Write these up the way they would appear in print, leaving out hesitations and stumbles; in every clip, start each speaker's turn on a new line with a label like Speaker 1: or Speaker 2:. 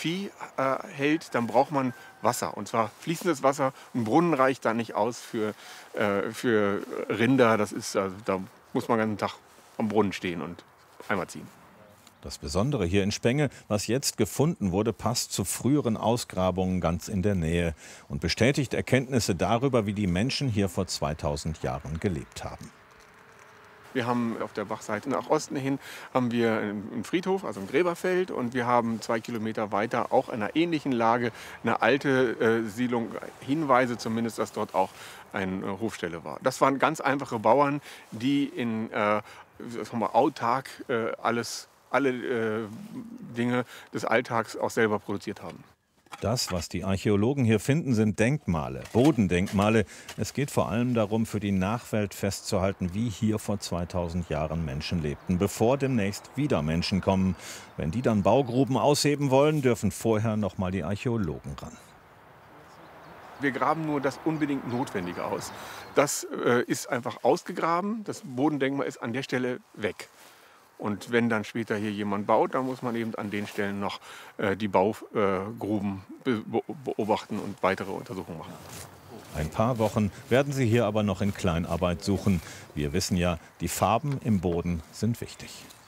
Speaker 1: Vieh hält, dann braucht man Wasser. Und zwar fließendes Wasser. Ein Brunnen reicht da nicht aus für Rinder. Das ist, also, da muss man den ganzen Tag am Brunnen stehen und Eimer ziehen.
Speaker 2: Das Besondere hier in Spenge, was jetzt gefunden wurde, passt zu früheren Ausgrabungen ganz in der Nähe und bestätigt Erkenntnisse darüber, wie die Menschen hier vor 2000 Jahren gelebt haben.
Speaker 1: Wir haben auf der Bachseite nach Osten hin haben wir einen Friedhof, also ein Gräberfeld, und wir haben 2 Kilometer weiter auch in einer ähnlichen Lage eine alte Siedlung, Hinweise zumindest, dass dort auch eine Hofstelle war. Das waren ganz einfache Bauern, die in autark alle Dinge des Alltags auch selber produziert haben.
Speaker 2: Das, was die Archäologen hier finden, sind Denkmale, Bodendenkmale. Es geht vor allem darum, für die Nachwelt festzuhalten, wie hier vor 2000 Jahren Menschen lebten, bevor demnächst wieder Menschen kommen. Wenn die dann Baugruben ausheben wollen, dürfen vorher noch mal die Archäologen ran.
Speaker 1: Wir graben nur das unbedingt Notwendige aus. Das ist einfach ausgegraben, das Bodendenkmal ist an der Stelle weg. Und wenn dann später hier jemand baut, dann muss man eben an den Stellen noch die Baugruben beobachten und weitere Untersuchungen machen.
Speaker 2: Ein paar Wochen werden sie hier aber noch in Kleinarbeit suchen. Wir wissen ja, die Farben im Boden sind wichtig.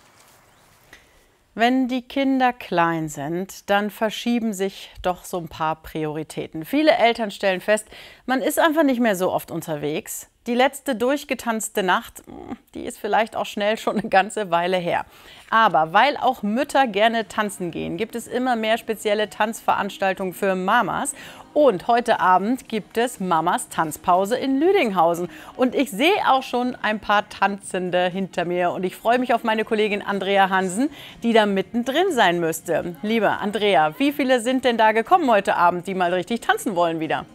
Speaker 3: Wenn die Kinder klein sind, dann verschieben sich doch so ein paar Prioritäten. Viele Eltern stellen fest, man ist einfach nicht mehr so oft unterwegs. Die letzte durchgetanzte Nacht, die ist vielleicht auch schnell schon eine ganze Weile her. Aber weil auch Mütter gerne tanzen gehen, gibt es immer mehr spezielle Tanzveranstaltungen für Mamas. Und heute Abend gibt es Mamas Tanzpause in Lüdinghausen. Und ich sehe auch schon ein paar Tanzende hinter mir. Und ich freue mich auf meine Kollegin Andrea Hansen, die da mittendrin sein müsste. Liebe Andrea, wie viele sind denn da gekommen heute Abend, die mal richtig tanzen wollen wieder?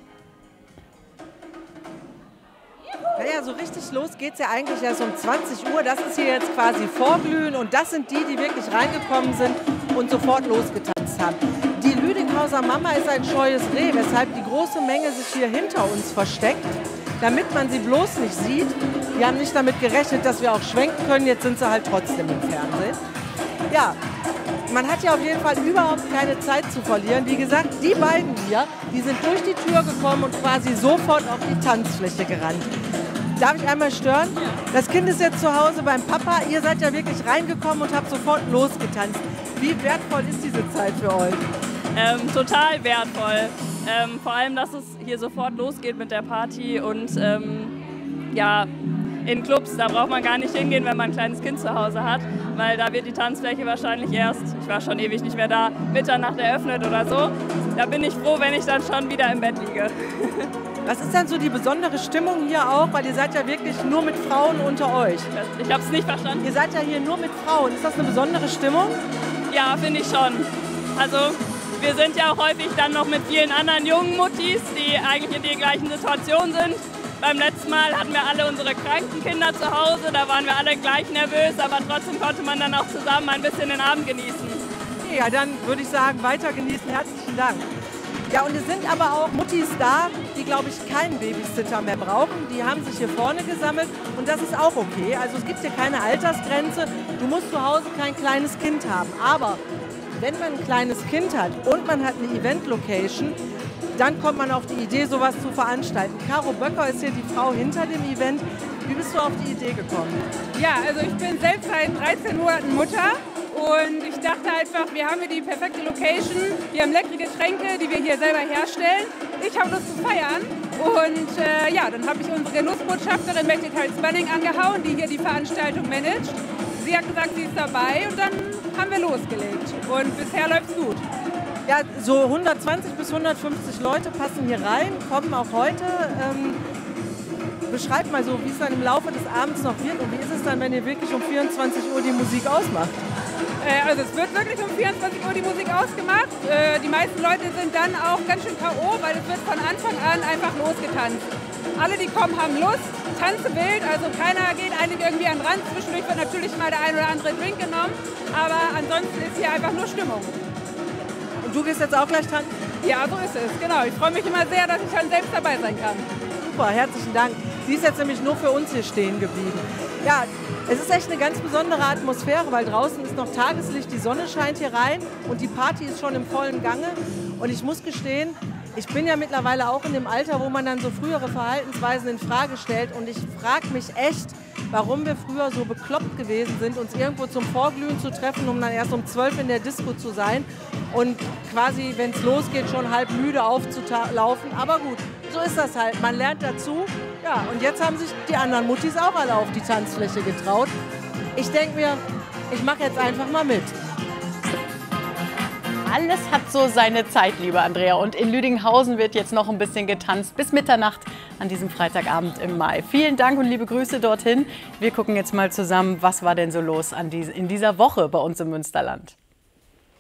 Speaker 4: Naja, so richtig los geht es ja eigentlich erst um 20 Uhr. Das ist hier jetzt quasi Vorglühen und das sind die, die wirklich reingekommen sind und sofort losgetanzt haben. Die Lüdinghauser Mama ist ein scheues Reh, weshalb die große Menge sich hier hinter uns versteckt, damit man sie bloß nicht sieht. Die haben nicht damit gerechnet, dass wir auch schwenken können, jetzt sind sie halt trotzdem im Fernsehen. Ja, man hat ja auf jeden Fall überhaupt keine Zeit zu verlieren. Wie gesagt, die beiden hier, die sind durch die Tür gekommen und quasi sofort auf die Tanzfläche gerannt. Darf ich einmal stören? Das Kind ist jetzt zu Hause beim Papa. Ihr seid ja wirklich reingekommen und habt sofort losgetanzt. Wie wertvoll ist diese Zeit für euch?
Speaker 5: Total wertvoll. Vor allem, dass es hier sofort losgeht mit der Party und ja, in Clubs, da braucht man gar nicht hingehen, wenn man ein kleines Kind zu Hause hat, weil da wird die Tanzfläche wahrscheinlich erst, ich war schon ewig nicht mehr da, Mitternacht eröffnet oder so. Da bin ich froh, wenn ich dann schon wieder im Bett liege.
Speaker 4: Was ist denn so die besondere Stimmung hier auch? Weil ihr seid ja wirklich nur mit Frauen unter euch.
Speaker 5: Ich habe es nicht verstanden.
Speaker 4: Ihr seid ja hier nur mit Frauen. Ist das eine besondere Stimmung?
Speaker 5: Ja, finde ich schon. Also wir sind ja auch häufig dann noch mit vielen anderen jungen Muttis, die eigentlich in der gleichen Situation sind. Beim letzten Mal hatten wir alle unsere kranken Kinder zu Hause, da waren wir alle gleich nervös, aber trotzdem konnte man dann auch zusammen ein bisschen den Abend genießen.
Speaker 4: Ja, dann würde ich sagen, weiter genießen. Herzlichen Dank. Ja, und es sind aber auch Muttis da, die, glaube ich, keinen Babysitter mehr brauchen. Die haben sich hier vorne gesammelt und das ist auch okay. Also es gibt hier keine Altersgrenze. Du musst zu Hause kein kleines Kind haben. Aber wenn man ein kleines Kind hat und man hat eine Event-Location, dann kommt man auf die Idee, sowas zu veranstalten. Caro Böcker ist hier die Frau hinter dem Event. Wie bist du auf die Idee gekommen?
Speaker 6: Ja, also ich bin selbst seit 13 Monaten Mutter. Und ich dachte einfach, wir haben hier die perfekte Location, wir haben leckere Getränke, die wir hier selber herstellen. Ich habe Lust zu feiern und ja, dann habe ich unsere Genussbotschafterin Mette Teils-Manning angehauen, die hier die Veranstaltung managt. Sie hat gesagt, sie ist dabei und dann haben wir losgelegt und bisher läuft es gut.
Speaker 4: Ja, so 120 bis 150 Leute passen hier rein, kommen auch heute. Beschreibt mal so, wie es dann im Laufe des Abends noch wird und wie ist es dann, wenn ihr wirklich um 24 Uhr die Musik ausmacht?
Speaker 6: Also es wird wirklich um 24 Uhr die Musik ausgemacht. Die meisten Leute sind dann auch ganz schön K.O., weil es wird von Anfang an einfach losgetanzt. Alle, die kommen, haben Lust, tanzen wild, also keiner geht eigentlich irgendwie an den Rand. Zwischendurch wird natürlich mal der ein oder andere Drink genommen, aber ansonsten ist hier einfach nur Stimmung.
Speaker 4: Und du gehst jetzt auch gleich tanzen?
Speaker 6: Ja, so ist es, genau. Ich freue mich immer sehr, dass ich dann selbst dabei sein kann.
Speaker 4: Super, herzlichen Dank. Sie ist jetzt nämlich nur für uns hier stehen geblieben. Ja, Es ist echt eine ganz besondere Atmosphäre, weil draußen ist noch Tageslicht, die Sonne scheint hier rein und die Party ist schon im vollen Gange. Und ich muss gestehen, ich bin ja mittlerweile auch in dem Alter, wo man dann so frühere Verhaltensweisen in Frage stellt. Und ich frage mich echt, warum wir früher so bekloppt gewesen sind, uns irgendwo zum Vorglühen zu treffen, um dann erst um 12 in der Disco zu sein und quasi, wenn es losgeht, schon halb müde aufzulaufen. Aber gut, so ist das halt. Man lernt dazu. Ja, und jetzt haben sich die anderen Muttis auch alle auf die Tanzfläche getraut. Ich denke mir, ich mache jetzt einfach mal mit.
Speaker 3: Alles hat so seine Zeit, liebe Andrea. Und in Lüdinghausen wird jetzt noch ein bisschen getanzt bis Mitternacht an diesem Freitagabend im Mai. Vielen Dank und liebe Grüße dorthin. Wir gucken jetzt mal zusammen, was war denn so los in dieser Woche bei uns im Münsterland.